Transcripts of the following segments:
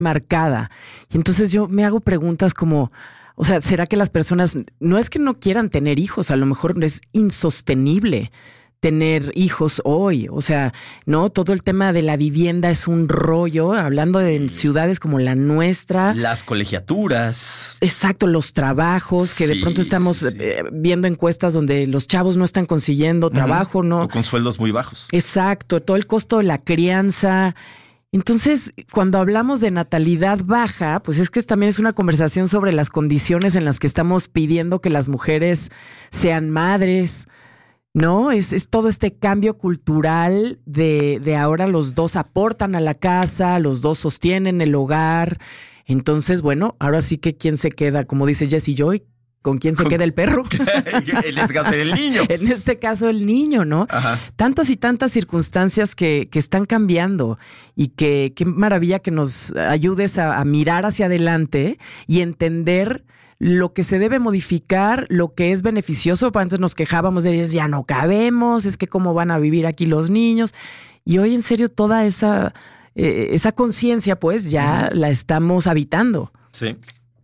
marcada. Y entonces yo me hago preguntas como, o sea, ¿será que las personas no es que no quieran tener hijos? A lo mejor es insostenible tener hijos hoy. O sea, no, todo el tema de la vivienda es un rollo, hablando de ciudades como la nuestra. Las colegiaturas. Exacto, los trabajos, que de pronto estamos viendo encuestas donde los chavos no están consiguiendo trabajo, ¿no? O con sueldos muy bajos. Exacto, todo el costo de la crianza. Entonces, cuando hablamos de natalidad baja, pues es que también es una conversación sobre las condiciones en las que estamos pidiendo que las mujeres sean madres, ¿no? Es todo este cambio cultural de ahora los dos aportan a la casa, los dos sostienen el hogar. Entonces, bueno, ahora sí que quién se queda, como dice Jessie Joy, ¿con quién se queda el perro? En este caso el niño. En este caso el niño, ¿no? Ajá. Tantas y tantas circunstancias que están cambiando y que qué maravilla que nos ayudes a mirar hacia adelante y entender lo que se debe modificar, lo que es beneficioso. Antes nos quejábamos de ya no cabemos, es que cómo van a vivir aquí los niños. Y hoy en serio toda esa conciencia pues ya la estamos habitando. Sí.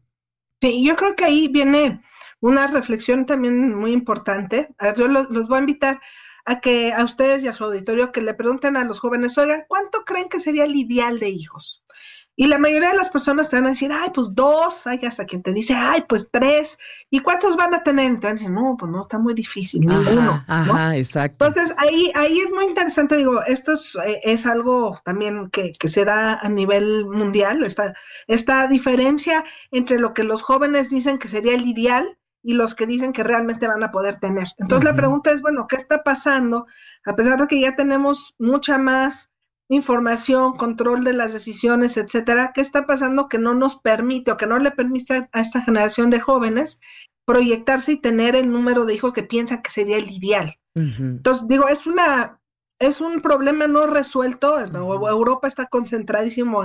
Sí, yo creo que ahí viene una reflexión también muy importante. A ver, yo los voy a invitar a que a ustedes y a su auditorio que le pregunten a los jóvenes, oiga, ¿cuánto creen que sería el ideal de hijos? Y la mayoría de las personas te van a decir, ay, pues 2, hay hasta quien te dice, ay, pues 3, ¿y cuántos van a tener? Y te van a decir, no, pues no, está muy difícil, ninguno. Ajá, ¿no? exacto. Entonces, ahí es muy interesante, digo, esto es algo también que se da a nivel mundial, esta diferencia entre lo que los jóvenes dicen que sería el ideal y los que dicen que realmente van a poder tener. Entonces, la pregunta es, bueno, ¿qué está pasando? A pesar de que ya tenemos mucha más información, control de las decisiones, etcétera, ¿qué está pasando que no nos permite o que no le permite a esta generación de jóvenes proyectarse y tener el número de hijos que piensan que sería el ideal? Entonces, digo, es un problema no resuelto. Europa está concentradísimo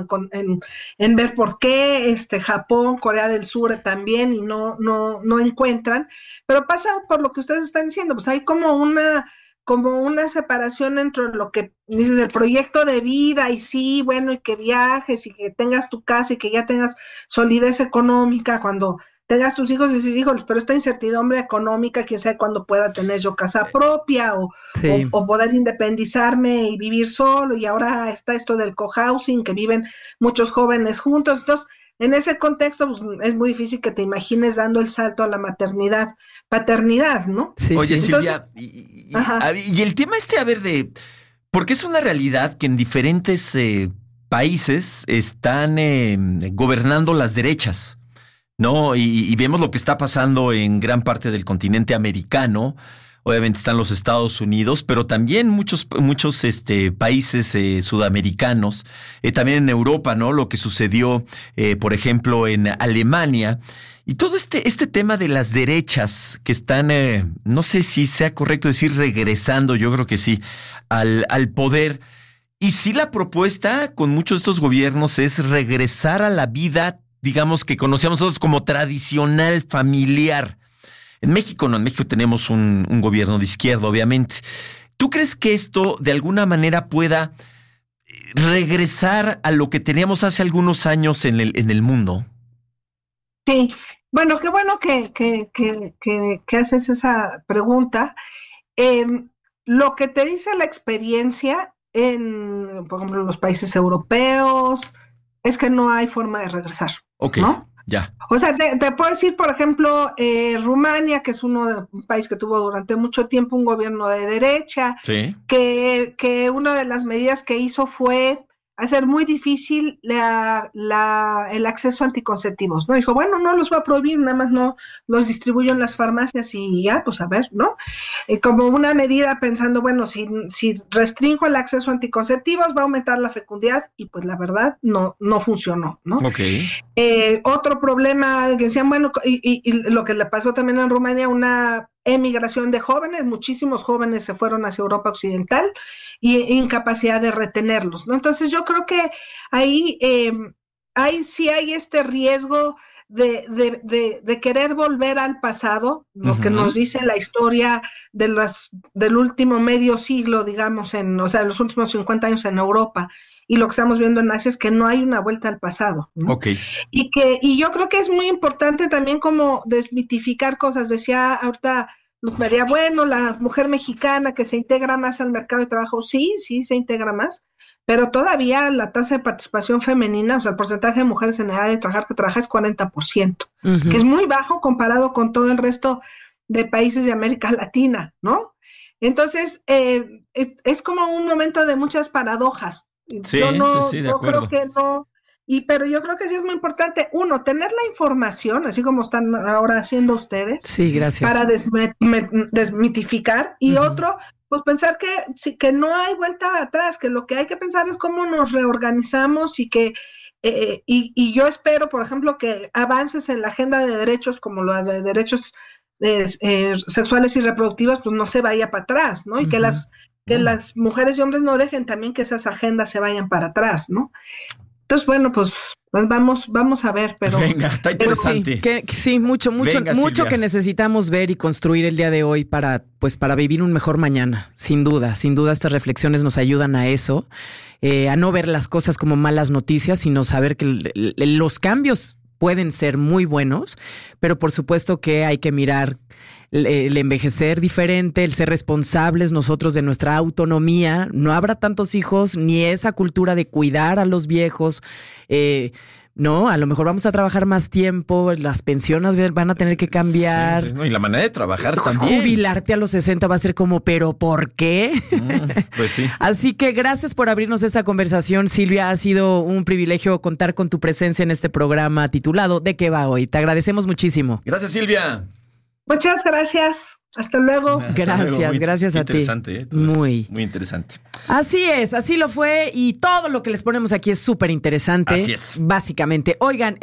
en ver por qué, Japón, Corea del Sur también, y no encuentran, pero pasa por lo que ustedes están diciendo, pues hay como una separación entre lo que dices, el proyecto de vida, y sí, bueno, y que viajes, y que tengas tu casa, y que ya tengas solidez económica cuando tengas tus hijos, y dices, híjoles, pero esta incertidumbre económica, quién sabe cuándo pueda tener yo casa propia, o poder independizarme y vivir solo, y ahora está esto del cohousing, que viven muchos jóvenes juntos. Entonces, en ese contexto, pues, es muy difícil que te imagines dando el salto a la paternidad, ¿no? Sí, Oye, sí. Silvia, Entonces, y el tema a ver, porque es una realidad que en diferentes países están gobernando las derechas, ¿no? Y vemos lo que está pasando en gran parte del continente americano. Obviamente están los Estados Unidos, pero también muchos países sudamericanos, también en Europa, ¿no? Lo que sucedió, por ejemplo, en Alemania. Y todo este tema de las derechas que están, no sé si sea correcto decir regresando, yo creo que sí, al poder. Y sí, la propuesta con muchos de estos gobiernos es regresar a la vida, digamos, que conocíamos nosotros como tradicional, familiar. En México no, en México tenemos un gobierno de izquierda, obviamente. ¿Tú crees que esto de alguna manera pueda regresar a lo que teníamos hace algunos años en el mundo? sí, bueno, qué bueno que haces esa pregunta. Lo que te dice la experiencia por ejemplo, en los países europeos, es que no hay forma de regresar, Ok, ¿no? ya. O sea, te puedo decir, por ejemplo, Rumania, que es un país que tuvo durante mucho tiempo un gobierno de derecha, Sí. que una de las medidas que hizo fue hacer muy difícil el acceso a anticonceptivos, ¿no? Dijo, bueno, no los va a prohibir, nada más no los distribuyo en las farmacias y ya, pues a ver, ¿no? Como una medida pensando, bueno, si restringo el acceso a anticonceptivos va a aumentar la fecundidad, y pues la verdad no funcionó, ¿no? Ok. Otro problema que decían, bueno, y lo que le pasó también en Rumania, una emigración de jóvenes, muchísimos jóvenes se fueron hacia Europa Occidental y incapacidad de retenerlos, ¿no? Entonces yo creo que ahí sí hay este riesgo de querer volver al pasado, lo que nos dice la historia del último medio siglo, digamos, o sea, los últimos 50 años en Europa, y lo que estamos viendo en Asia es que no hay una vuelta al pasado, ¿no? Ok. Y yo creo que es muy importante también como desmitificar cosas. Decía ahorita Luz María, bueno, la mujer mexicana que se integra más al mercado de trabajo, sí se integra más, pero todavía la tasa de participación femenina, o sea, el porcentaje de mujeres en edad de trabajar que trabaja es 40%, que es muy bajo comparado con todo el resto de países de América Latina, ¿no? Entonces, es como un momento de muchas paradojas. Sí, yo no, de no acuerdo. creo que no, pero yo creo que sí es muy importante, uno, tener la información, así como están ahora haciendo ustedes, Sí, gracias. para desmitificar, y otro, pues pensar que no hay vuelta atrás, que lo que hay que pensar es cómo nos reorganizamos y que y yo espero, por ejemplo, que avances en la agenda de derechos como la de derechos sexuales y reproductivos, pues no se vaya para atrás, ¿no? Y que las mujeres y hombres no dejen también que esas agendas se vayan para atrás, ¿no? Entonces, bueno, pues vamos a ver, pero... Venga, está interesante. Sí, mucho Venga, Silvia. que necesitamos ver y construir el día de hoy para vivir un mejor mañana. Sin duda estas reflexiones nos ayudan a eso, a no ver las cosas como malas noticias, sino saber que los cambios pueden ser muy buenos, pero por supuesto que hay que mirar el envejecer diferente, el ser responsables nosotros de nuestra autonomía. No habrá tantos hijos, ni esa cultura de cuidar a los viejos. No, a lo mejor vamos a trabajar más tiempo, las pensiones van a tener que cambiar. Sí, no, y la manera de trabajar también. Jubilarte a los 60 va a ser como, ¿pero por qué? Pues sí. Así que gracias por abrirnos esta conversación, Silvia. Ha sido un privilegio contar con tu presencia en este programa titulado ¿De qué va hoy? Te agradecemos muchísimo. Gracias, Silvia. Muchas gracias. Hasta luego. Gracias a ti. Interesante, muy interesante. Así es, así lo fue y todo lo que les ponemos aquí es súper interesante. Así es. Básicamente. Oigan,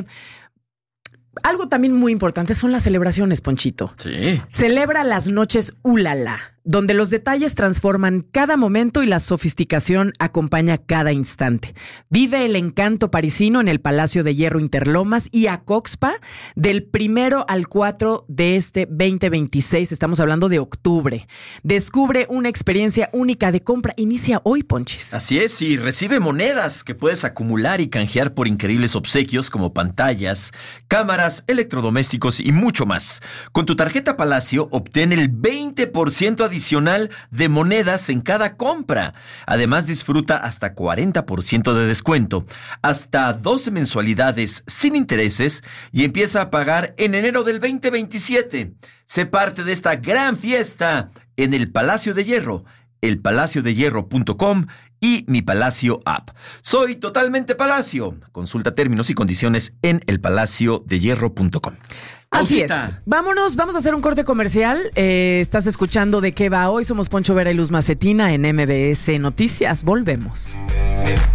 algo también muy importante son las celebraciones, Ponchito. Sí. Celebra las noches Ulala, donde los detalles transforman cada momento y la sofisticación acompaña cada instante. Vive el encanto parisino en el Palacio de Hierro Interlomas y Acoxpa del 1 al 4 de este 2026. Estamos hablando de octubre. Descubre una experiencia única de compra. Inicia hoy, Ponchis. Así es, y recibe monedas que puedes acumular y canjear por increíbles obsequios como pantallas, cámaras, electrodomésticos y mucho más. Con tu tarjeta Palacio obtén el 20% adicional de monedas en cada compra. Además, disfruta hasta 40% de descuento, hasta 12 mensualidades sin intereses y empieza a pagar en enero del 2027. Sé parte de esta gran fiesta en el Palacio de Hierro, elpalaciodehierro.com y Mi Palacio App. Soy totalmente Palacio. Consulta términos y condiciones en elpalaciodehierro.com. Así es. Vamos a hacer un corte comercial. Estás escuchando ¿De qué va hoy? Somos Poncho Vera y Luz Macetina en MBS Noticias. Volvemos.